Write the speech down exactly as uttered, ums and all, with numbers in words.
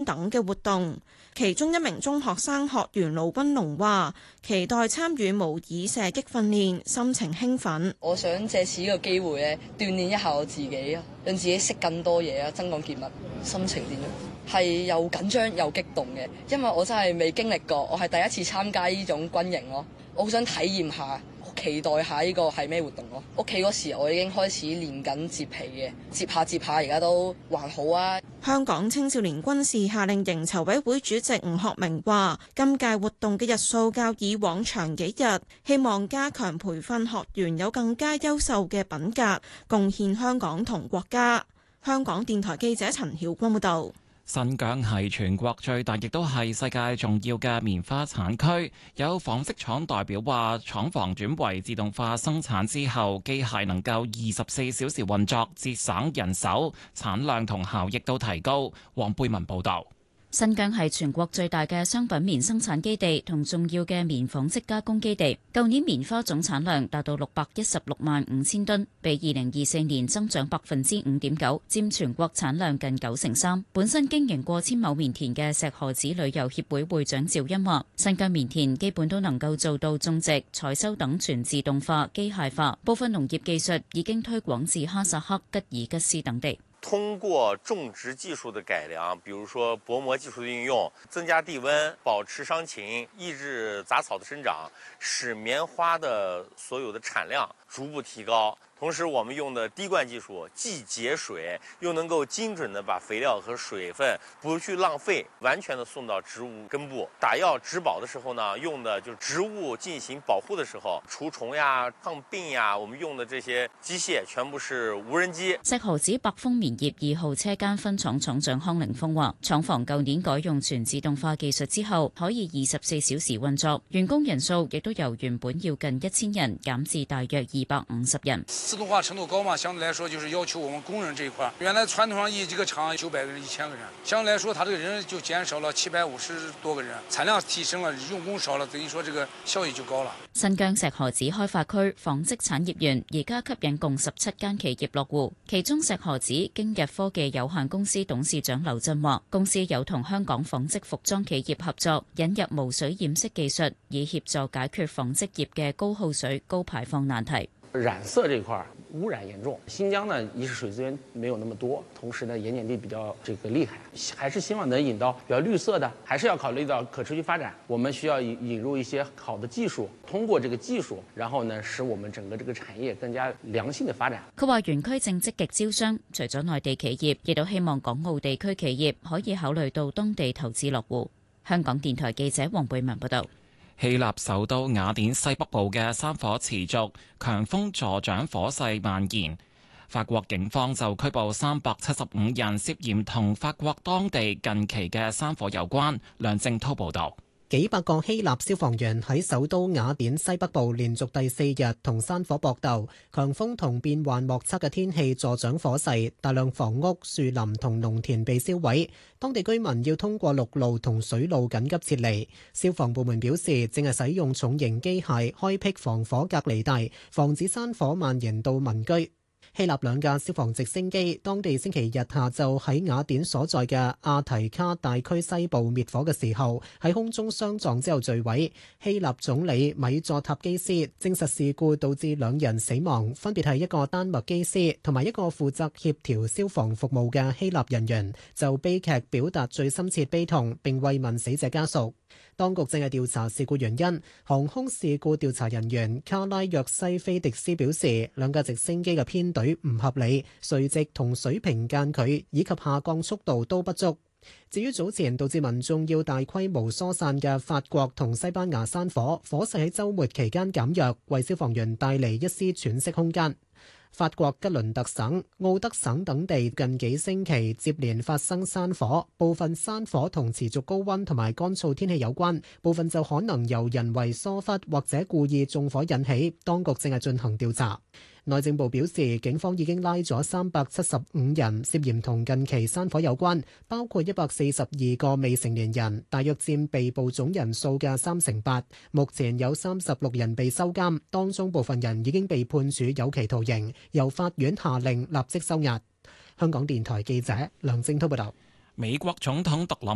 等嘅活動。其中一名中學生學員盧君龍話：期待參與模擬射擊訓練，心情興奮。 我想借此呢個機會咧，鍛鍊一下我自己啊，讓自己識更多嘢啊，增廣見聞。心情點樣？係又緊張又激動嘅，因為我真係未經歷過，我係第一次參加呢種軍營咯。我好想體驗下，期待下呢個係咩活動咯。屋企嗰時我已經開始練緊摺皮嘅，摺下摺下而家都還好啊。 香港青少年軍事夏令營籌委會主席吳學明話：今屆活動嘅日數較以往長幾日，希望加強培訓學員有更加優秀嘅品格，貢獻香港同國家。香港電台記者陳曉君報道。 新疆係全國最大亦都係世界重要嘅棉花產區，有紡織廠代表話，廠房轉為自動化生產之後，機械能夠二十四小時運作，節省人手，產量同效益都提高。黃貝文報道。 新疆係全國最大嘅商品棉生產基地同重要嘅棉紡織加工基地。舊年棉花總產量達到六百一十六萬五千噸，比二零二四年增長百分之五點九，佔全國產量近九成三。本身經營過千畝棉田嘅石河子旅遊協會會長趙欣話：新疆棉田基本都能夠做到種植、採收等全自動化、機械化，部分農業技術已經推廣至哈薩克、吉爾吉斯等地。 通過種植技術的改良，比如說薄膜技術的運用，增加地溫，保持傷禽，抑制雜草的生長，使棉花的所有的產量逐步提高。同時，我們用的滴灌技術既節水，又能夠精準地把肥料和水分不去浪費，完全地送到植物根部。打藥植保的時候呢，用的就是植物進行保護的時候，除蟲呀、抗病呀，我們用的這些機械全部是無人機。 石河子百豐棉業二號車間分廠廠長康凌峰話：廠房舊年改用全自動化技術之後，可以二十四小時運作，員工人數亦都由原本要近一千人減至大約二百五十人。 自動化程度高嘛，相對來說就是要求我們工人這一塊。原來傳統上一這個廠九百個人、一千個人，相對來說，他這個人就減少了七百五十多個人，產量提升了，用工少了，等於說這個效益就高了。 新疆石河子開發區紡織產業園而家吸引共十七間企業落戶，其中石河子京日科技有限公司董事長劉振話：公司有同香港紡織服裝企業合作，引入無水染色技術，以協助解決紡織業嘅高耗水、高排放難題。 染色這塊污染嚴重，新疆呢一是水資源沒有那麼多，同時呢鹽鹼地比較這個厲害，還是希望能引到比較綠色的，還是要考慮到可持續發展。我們需要引引入一些好的技術，通過這個技術，然後呢使我們整個這個產業更加良性的發展。 佢話園區正積極招商，除咗內地企業，亦都希望港澳地區企業可以考慮到當地投資落戶。香港電台記者黃貝文報道。 希臘首都雅典西北部嘅山火持續，強風助長火勢蔓延。法國警方就拘捕三百七十五人，涉嫌同法國當地近期嘅山火有關。梁正濤報道。 幾百個希臘消防員喺首都雅典西北部連續第四日同山火搏鬥，強風同變幻莫測嘅天氣助長火勢，大量房屋、樹林同農田被燒毀，當地居民要通過陸路同水路緊急撤離。消防部門表示，正係使用重型機械開闢防火隔離帶，防止山火蔓延到民居。希臘兩架消防直升機當地星期日下晝喺雅典所在嘅阿提卡大區西部滅火嘅時候，喺空中相撞之後墜毀。希臘總理米佐塔基斯證實事故導致兩人死亡，分別係一個丹麥機師同埋一個負責協調消防服務嘅希臘人員，就悲劇表達最深切悲痛並慰問死者家屬。當局正係調查事故原因。航空事故調查人員卡拉約西菲迪斯表示，兩架直升機嘅編隊唔合理，垂直同水平間距以及下降速度都不足。至於早前導致民眾要大規模疏散嘅法國同西班牙山火，火勢喺週末期間減弱，為消防員帶嚟一絲喘息空間。法國吉倫特省、奧德省等地近幾星期接連發生山火，部分山火同持續高溫同埋乾燥天氣有關，部分就可能由人為疏忽或者故意縱火引起。當局正係進行調查。內政部表示，警方已經拉咗三百七十五人涉嫌同近期山火有關，包括一百四十二個未成年人，大約佔被捕總人數嘅三成八。目前有三十六人被收監，當中部分人已經被判處有期徒刑，由法院下令立即收押。香港電台記者梁正滔報道。 美國總統特朗